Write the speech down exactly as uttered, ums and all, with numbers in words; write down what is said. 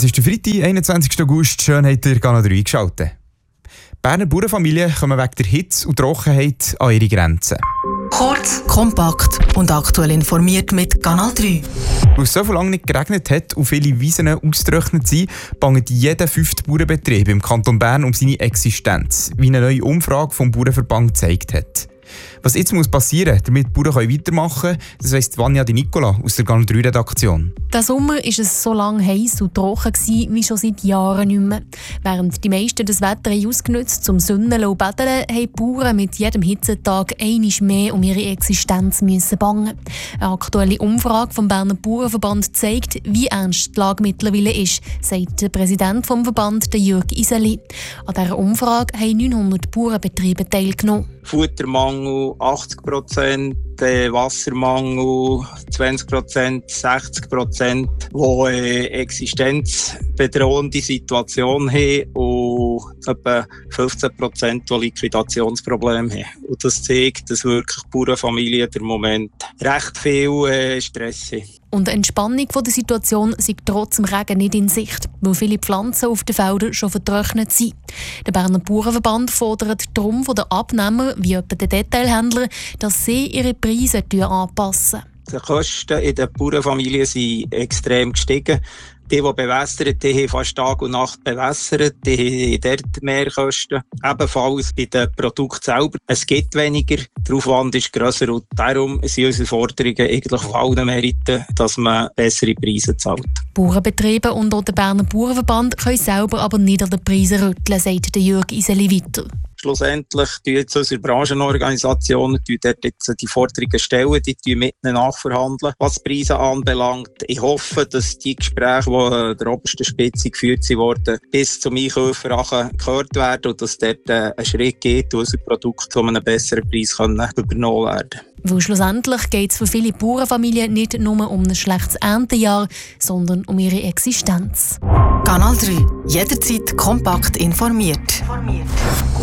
Es ist der Freitag, einundzwanzigster August. Schön, habt ihr Kanal drei eingeschaltet. Berner Bauernfamilien kommen wegen der Hitze und Trockenheit an ihre Grenzen. Kurz, kompakt und aktuell informiert mit Kanal drei. Weil es so lange nicht geregnet hat und viele Wiesen ausgetrocknet sind, bangt jeder fünfte Bauernbetrieb im Kanton Bern um seine Existenz, wie eine neue Umfrage vom Bauernverband gezeigt hat. Was jetzt muss passieren, damit die Bauern weitermachen können, das weiss Vanja Di Nicola aus der Kanal drei Redaktion. Diesen Sommer war es so lange heiß und trocken wie schon seit Jahren nicht mehr. Während die meisten das Wetter ausgenutzt zum Sünneln und Betteln, haben die Bauern mit jedem Hitzetag einmal mehr um ihre Existenz müssen bangen. Eine aktuelle Umfrage vom Berner Bauernverband zeigt, wie ernst die Lage mittlerweile ist, sagt der Präsident des Verbands, Jürg Iseli. An dieser Umfrage haben neunhundert Bauernbetriebe teilgenommen. Futtermangel achtzig Prozent, äh, Wassermangel zwanzig Prozent, sechzig Prozent, die äh, existenzbedrohende Situation haben und etwa fünfzehn Prozent, die Liquidationsprobleme haben. Und das zeigt, dass wirklich Bauernfamilien im Moment recht viel äh, Stress haben. Und eine Entspannung der Situation sei trotz dem Regen nicht in Sicht, weil viele Pflanzen auf den Feldern schon vertrocknet sind. Der Berner Bauernverband fordert darum von den Abnehmern, wie etwa den Detailhändlern, dass sie ihre Preise anpassen. Die Kosten in den Bauernfamilien sind extrem gestiegen. Die, die bewässern, die haben fast Tag und Nacht bewässert, die haben dort mehr Kosten. Ebenfalls bei den Produkten selber. Es gibt weniger, der Aufwand ist grösser und darum sind unsere Forderungen eigentlich auf allen Meriten, dass man bessere Preise zahlt. Bauernbetriebe und auch der Berner Bauernverband können selber aber nicht an den Preisen rütteln, sagt Jürg Iseli weiter. Schlussendlich tun jetzt unsere Branchenorganisationen dort jetzt die Forderungen stellen, die tun mit ihnen nachverhandeln, was die Preise anbelangt. Ich hoffe, dass die Gespräche, die an der obersten Spitze geführt wurden, bis zum Einkäufer gehört werden und dass dort ein Schritt geht, wo unsere Produkte zu einem besseren Preis können übernommen werden können. Weil schlussendlich geht es für viele Bauernfamilien nicht nur um ein schlechtes Erntejahr, sondern um ihre Existenz. Kanal drei. Jederzeit kompakt informiert.